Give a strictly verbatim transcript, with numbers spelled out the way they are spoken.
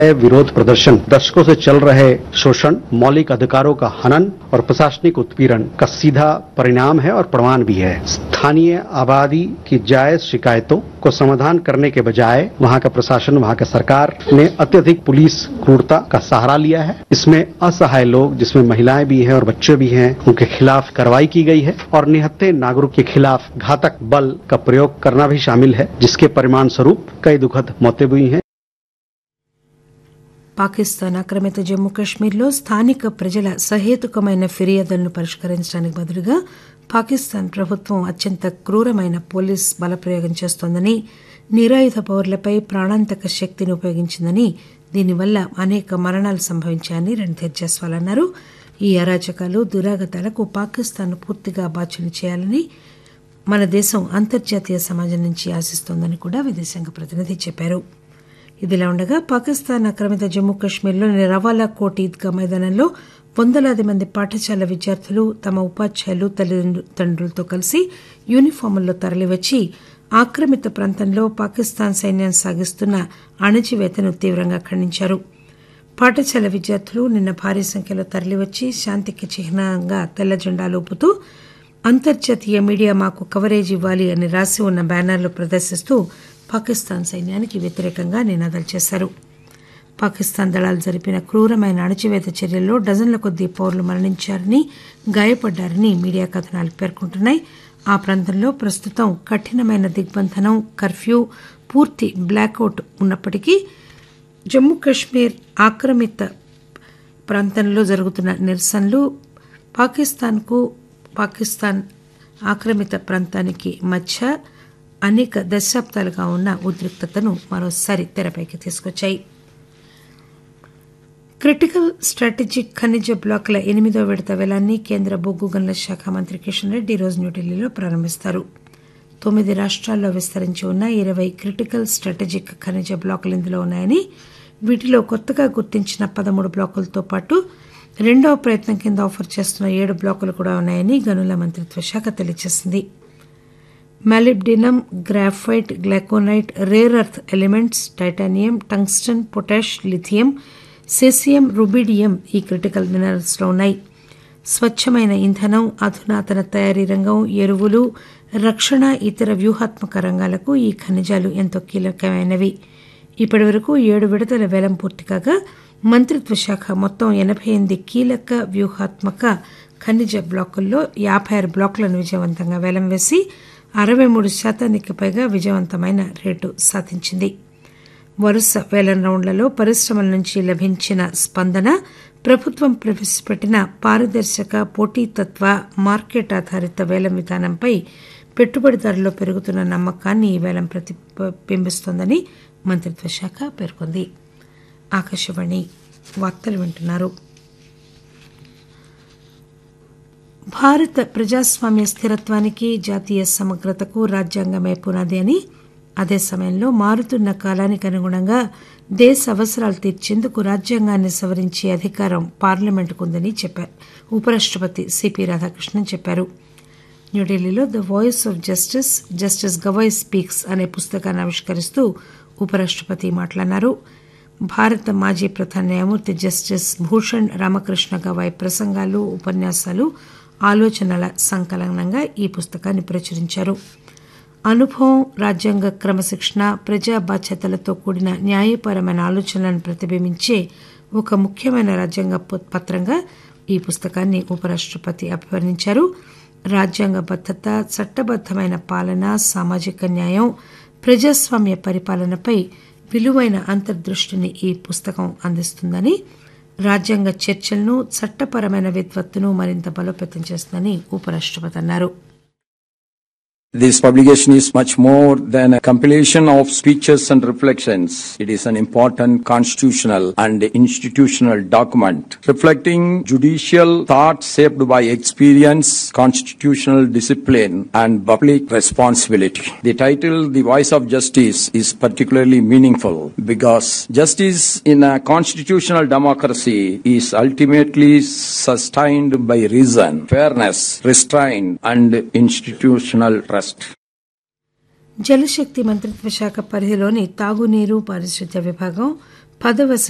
विरोध प्रदर्शन दशकों से चल रहे शोषण, मौलिक अधिकारों का हनन और प्रशासनिक उत्पीड़न का सीधा परिणाम है और प्रमाण भी है। स्थानीय आबादी की जायज शिकायतों को समाधान करने के बजाय वहां का प्रशासन, वहां का सरकार ने अत्यधिक पुलिस क्रूरता का सहारा लिया है। इसमें असहाय लोग, जिसमें महिलाएं भी हैं और बच्चे भी हैं, उनके खिलाफ कार्रवाई की गई है और निहत्थे नागरिक के खिलाफ घातक बल का प्रयोग करना भी शामिल है, जिसके परिणाम स्वरूप कई दुखद मौतें हुई हैं। పాకిస్తాన్ ఆక్రమిత జమ్మూ కశ్మీర్లో స్థానిక ప్రజల సహేతుకమైన ఫిర్యాదులను పరిష్కరించడానికి బదులుగా పాకిస్తాన్ ప్రభుత్వం అత్యంత క్రూరమైన పోలీస్ బలప్రయోగం చేస్తోందని, నిరాయుధ పౌరులపై ప్రాణాంతక శక్తిని ఉపయోగించిందని, దీనివల్ల అనేక మరణాలు సంభవించాయని రణ్ధీర్ జైస్వాల్ అన్నారు. ఈ అరాచకాలు, దురాగతాలకు పాకిస్తాన్ పూర్తిగా బాధ్యులు చేయాలని మన దేశం అంతర్జాతీయ సమాజం నుంచి ఆశిస్తోందని కూడా విదేశాంగ ప్రతినిధి చెప్పారు. ఇదిలా ఉండగా పాకిస్తాన్ ఆక్రమిత జమ్మూ కశ్మీర్లోని రవాలా కోట్ ఈద్గా మైదానంలో వందలాది మంది పాఠశాల విద్యార్థులు తమ ఉపాధ్యాయులు, తల్లిదండ్రులతో కలిసి యూనిఫాముల్లో తరలివచ్చి ఆక్రమిత ప్రాంతంలో పాకిస్తాన్ సైన్యం సాగిస్తున్న అణచివేతను తీవ్రంగా ఖండించారు. పాఠశాల విద్యార్థులు నిన్న భారీ సంఖ్యలో తరలివచ్చి శాంతికి చిహ్నంగా తెల్ల జెండాలు ఊపుతూ అంతర్జాతీయ మీడియా మాకు కవరేజ్ ఇవ్వాలి అని రాసి ఉన్న బ్యానర్లు ప్రదర్శిస్తూ పాకిస్తాన్ సైన్యానికి వ్యతిరేకంగా నినాదాలు చేశారు. పాకిస్తాన్ దళాలు జరిపిన క్రూరమైన అణచివేత చర్యల్లో డజన్ల కొద్దీ పౌరులు మరణించారని, గాయపడ్డారని మీడియా కథనాలు పేర్కొంటున్నాయి. ఆ ప్రాంతంలో ప్రస్తుతం కఠినమైన దిగ్బంధనం, కర్ఫ్యూ, పూర్తి బ్లాకౌట్ ఉన్నప్పటికీ జమ్మూ కశ్మీర్ ఆక్రమిత ప్రాంతంలో జరుగుతున్న నిరసనలు పాకిస్తాన్కు పాకిస్తాన్ ఆక్రమిత ప్రాంతానికి మధ్య అనేక దశాబ్దాలుగా ఉన్న ఉద్రిక్తతను మరోసారి తెరపైకి తీసుకొచ్చాయి. క్రిటికల్ స్ట్రాటజిక్ ఖనిజ బ్లాకుల ఎనిమిదో విడత వేలాన్ని కేంద్ర బొగ్గు గనుల శాఖ మంత్రి కిషన్ రెడ్డి ఈరోజు న్యూఢిల్లీలో ప్రారంభిస్తారు. తొమ్మిది రాష్ట్రాల్లో విస్తరించి ఉన్న ఇరవై క్రిటికల్ స్ట్రాటజిక్ ఖనిజ బ్లాకులు ఇందులో ఉన్నాయని, వీటిలో కొత్తగా గుర్తించిన పదమూడు బ్లాకులతో పాటు రెండవ ప్రయత్నం కింద ఆఫర్ చేస్తున్న ఏడు బ్లాకులు కూడా ఉన్నాయని గనుల మంత్రిత్వ శాఖ తెలియజేసింది. Molybdenum, graphite, గ్లైకోనైట్, rare earth elements, titanium, tungsten, potash, lithium, సెసియం, rubidium ఈ క్రిటికల్ మినరల్స్ లో ఉన్నాయి. స్వచ్ఛమైన ఇంధనం, అధునాతన తయారీ రంగం, ఎరువులు, రక్షణ, ఇతర వ్యూహాత్మక రంగాలకు ఈ ఖనిజాలు ఎంతో కీలకమైనవి. ఇప్పటి వరకు ఏడు విడతల వేలం పూర్తి కాగా మంత్రిత్వ శాఖ మొత్తం ఎనభై ఎనిమిది కీలక వ్యూహాత్మక ఖనిజ బ్లాకుల్లో యాభై ఆరు బ్లాకులను విజయవంతంగా వేలం వేసి అరవై మూడు శాతానికి పైగా విజయవంతమైన రేటు సాధించింది. వరుస వేలం రౌండ్లలో పరిశ్రమల నుంచి లభించిన స్పందన, ప్రభుత్వం ప్రవేశపెట్టిన పారదర్శక, పోటీతత్వ, మార్కెట్ ఆధారిత వేలం విధానంపై పెట్టుబడిదారుల్లో పెరుగుతున్న నమ్మకాన్ని ఈ వేలం ప్రతిబింబిస్తోందని మంత్రిత్వ శాఖ పేర్కొంది. ఆకాశవాణి వార్తలు వింటున్నారు. భారత ప్రజాస్వామ్య స్థిరత్వానికి, జాతీయ సమగ్రతకు రాజ్యాంగమే పునాది అని, అదే సమయంలో మారుతున్న కాలానికి అనుగుణంగా దేశ అవసరాలు తీర్చేందుకు రాజ్యాంగాన్ని సవరించే అధికారం పార్లమెంటుకు ఉందని చెప్పారు ఉపరాష్టపతి సిపి రాధాకృష్ణన్ చెప్పారు. న్యూఢిల్లీలో the voice of justice, justice Gavai speaks అనే పుస్తకాన్ని ఆవిష్కరిస్తూ ఉపరాష్టపతి మాట్లాడారు. భారత మాజీ ప్రధాన న్యాయమూర్తి జస్టిస్ భూషణ్ రామకృష్ణ గవాయ్ ప్రసంగాలు, ఉపన్యాసాలు, ఆలోచనల సంకలనంగా ఈ పుస్తకాన్ని ప్రచురించారు. అనుభవం, రాజ్యాంగ క్రమశిక్షణ, ప్రజా బాధ్యతలతో కూడిన న్యాయపరమైన ఆలోచనలను ప్రతిబింబించే ఒక ముఖ్యమైన రాజ్యాంగ పత్రంగా ఈ పుస్తకాన్ని ఉపరాష్టపతి అభివర్ణించారు. రాజ్యాంగబద్దత, చట్టబద్దమైన పాలన, సామాజిక న్యాయం, ప్రజాస్వామ్య పరిపాలనపై విలువైన అంతర్దృష్టిని ఈ పుస్తకం అందిస్తుందని, రాజ్యాంగ చర్చలను, చట్టపరమైన విద్వత్తును మరింత బలోపేతం చేస్తుందని ఉపరాష్టపతి అన్నారు. This publication is much more than a compilation of speeches and reflections. It is an important constitutional and institutional document reflecting judicial thought shaped by experience, constitutional discipline, and public responsibility. The title, The Voice of Justice, is particularly meaningful because justice in a constitutional democracy is ultimately sustained by reason, fairness, restraint, and institutional trust. జలశక్తి మంత్రిత్వ శాఖ పరిధిలోని తాగునీరు, పారిశుద్ధ్య విభాగం పదవ